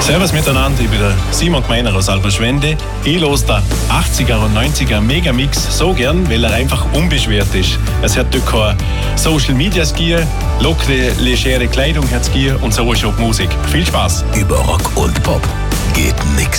Servus miteinander, ich bin der Simon Gmeiner aus Alberschwende. Ich höre den 80er und 90er Megamix so gern, weil er einfach unbeschwert ist. Es hat dort kein Social Media Skier, lockere, legere Kleidung hat Skier und so ist auch die Musik. Viel Spaß! Über Rock und Pop geht nix.